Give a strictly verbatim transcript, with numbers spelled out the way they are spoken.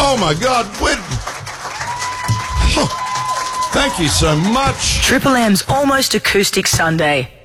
Oh, my God. Wait. Oh, thank you so much. Triple M's Almost Acoustic Sunday.